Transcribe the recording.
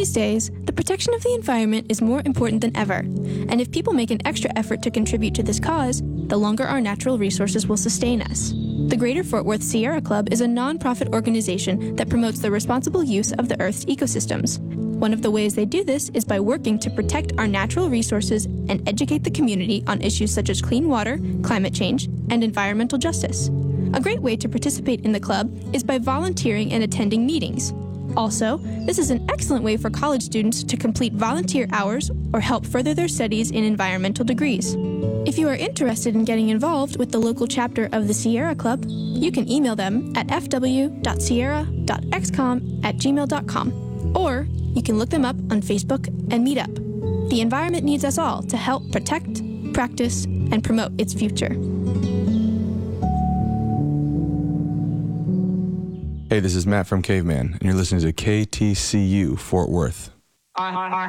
These days, the protection of the environment is more important than ever, and if people make an extra effort to contribute to this cause, the longer our natural resources will sustain us. The Greater Fort Worth Sierra Club is a non-profit organization that promotes the responsible use of the Earth's ecosystems. One of the ways they do this is by working to protect our natural resources and educate the community on issues such as clean water, climate change, and environmental justice. A great way to participate in the club is by volunteering and attending meetings. Also, this is an excellent way for college students to complete volunteer hours or help further their studies in environmental degrees. If you are interested in getting involved with the local chapter of the Sierra Club, you can email them at fw.sierra.xcom@gmail.com, or you can look them up on Facebook and Meetup. The environment needs us all to help protect, practice, and promote its future. Hey, this is Matt from Caveman, and you're listening to KTCU Fort Worth.